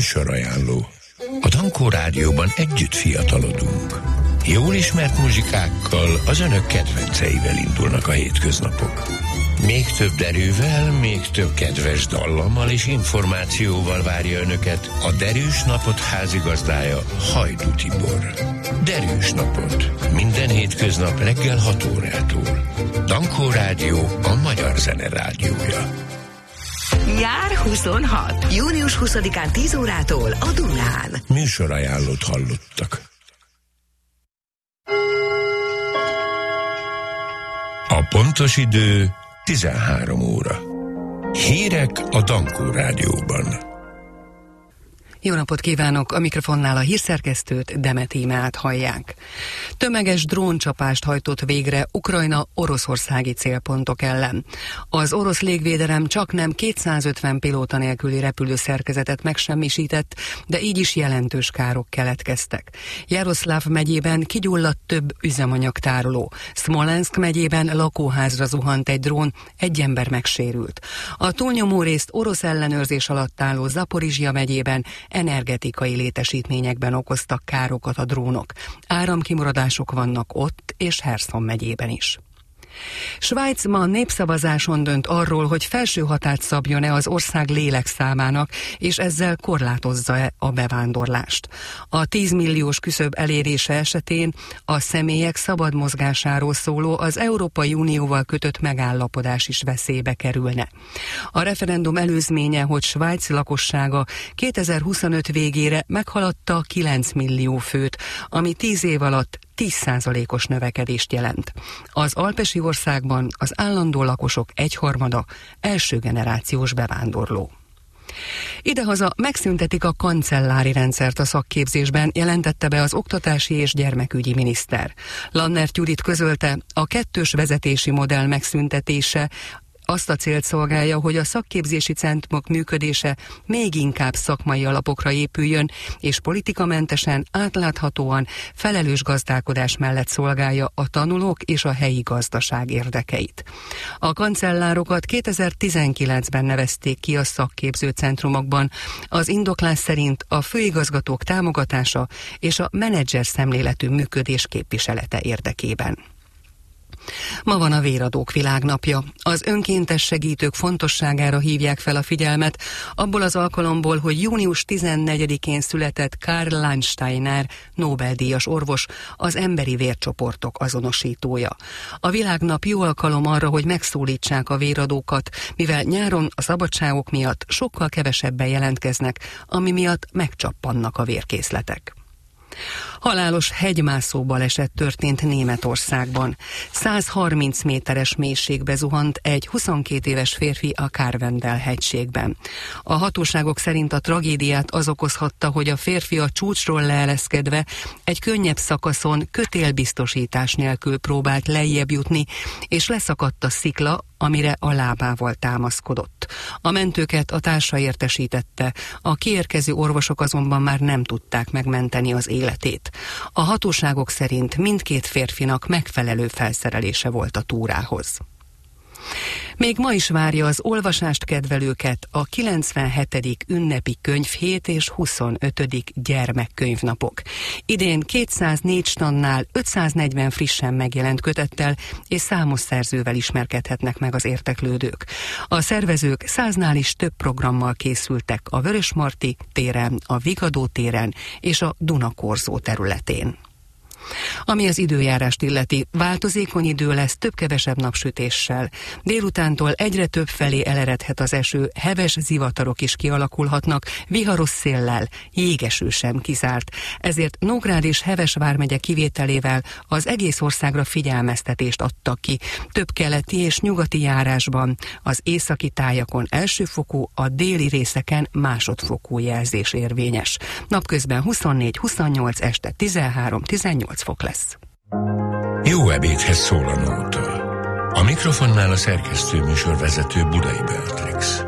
Műsorajánló. A Dankó Rádióban együtt fiatalodunk. Jól ismert muzsikákkal, az önök kedvenceivel indulnak a hétköznapok. Még több derűvel, még több kedves dallammal és információval várja önöket a Derűs Napot házigazdája, Hajdú Tibor. Derűs Napot. Minden hétköznap reggel 6 órától. Dankó Rádió, a magyar zene rádiója. Nyár 26. Június 20-án 10 órától a Dunán. Műsorajánlót hallottak. A pontos idő 13 óra. Hírek a Dankó Rádióban. Jó napot kívánok! A mikrofonnál a hírszerkesztőt, Demet Ímát hallják. Tömeges dróncsapást hajtott végre Ukrajna oroszországi célpontok ellen. Az orosz légvédelem csaknem 250 pilóta nélküli repülőszerkezetet megsemmisített, de így is jelentős károk keletkeztek. Jaroszláv megyében kigyulladt több üzemanyagtároló. Szmolenszk megyében lakóházra zuhant egy drón, egy ember megsérült. A túlnyomó részt orosz ellenőrzés alatt álló Zaporizsja megyében energetikai létesítményekben okoztak károkat a drónok. Áramkimaradások vannak ott és Herszon megyében is. Svájc ma népszavazáson dönt arról, hogy felső határt szabjon-e az ország lélekszámának, és ezzel korlátozza-e a bevándorlást. A 10 milliós küszöb elérése esetén a személyek szabad mozgásáról szóló az Európai Unióval kötött megállapodás is veszélybe kerülne. A referendum előzménye, hogy Svájc lakossága 2025 végére meghaladta 9 millió főt, ami 10 év alatt 10%-os növekedést jelent. Az alpesi országban az állandó lakosok egyharmada első generációs bevándorló. Idehaza megszüntetik a kancellári rendszert a szakképzésben, jelentette be az oktatási és gyermekügyi miniszter. Lannert Judit közölte, a kettős vezetési modell megszüntetése azt a célt szolgálja, hogy a szakképzési centrumok működése még inkább szakmai alapokra épüljön, és politikamentesen, átláthatóan, felelős gazdálkodás mellett szolgálja a tanulók és a helyi gazdaság érdekeit. A kancellárokat 2019-ben nevezték ki a szakképző centrumokban. Az indoklás szerint a főigazgatók támogatása és a menedzser szemléletű működés képviselete érdekében. Ma van a Véradók Világnapja. Az önkéntes segítők fontosságára hívják fel a figyelmet, abból az alkalomból, hogy június 14-én született Karl Landsteiner, Nobel-díjas orvos, az emberi vércsoportok azonosítója. A világnap jó alkalom arra, hogy megszólítsák a véradókat, mivel nyáron a szabadságok miatt sokkal kevesebben jelentkeznek, ami miatt megcsappannak a vérkészletek. Halálos hegymászó baleset történt Németországban. 130 méteres mélységbe zuhant egy 22 éves férfi a Karwendel hegységben. A hatóságok szerint a tragédiát az okozhatta, hogy a férfi a csúcsról leereszkedve egy könnyebb szakaszon kötélbiztosítás nélkül próbált lejjebb jutni, és leszakadt a szikla, amire a lábával támaszkodott. A mentőket a társa értesítette, a kiérkező orvosok azonban már nem tudták megmenteni az életét. A hatóságok szerint mindkét férfinak megfelelő felszerelése volt a túrához. Még ma is várja az olvasást kedvelőket a 97. ünnepi könyvhét és 25. gyermekkönyvnapok. Idén 204 stannál 540 frissen megjelent kötettel és számos szerzővel ismerkedhetnek meg az érdeklődők. A szervezők 100-nál is több programmal készültek a Vörösmarty téren, a Vigadó téren és a Dunakorzó területén. Ami az időjárást illeti, változékony idő lesz több-kevesebb napsütéssel. Délutántól egyre több felé eleredhet az eső, heves zivatarok is kialakulhatnak, viharos széllel, jégeső sem kizárt. Ezért Nógrád és Heves vármegye kivételével az egész országra figyelmeztetést adtak ki. Több keleti és nyugati járásban, az északi tájakon elsőfokú, a déli részeken másodfokú jelzés érvényes. Napközben 24-28, este 13-18 fok lesz. Jó ebédhez szól a nóta. A mikrofonnál a szerkesztő műsorvezető Budai Beatrix.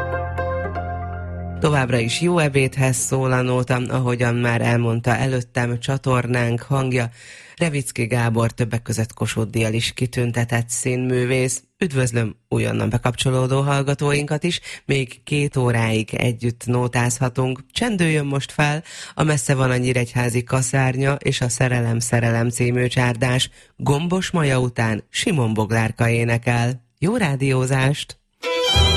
Továbbra is jó ebédhez szól a nóta, ahogyan már elmondta előttem csatornánk hangja. Revicki Gábor, többek között Kossuth Díjjal is kitüntetett színművész. Üdvözlöm újonnan bekapcsolódó hallgatóinkat is, még 2 óráig együtt nótázhatunk. Csendüljön most fel a Messze van a nyíregyházi kaszárnya és a Szerelem című csárdás. Gombos Maja után Simon Boglárka énekel. Jó rádiózást!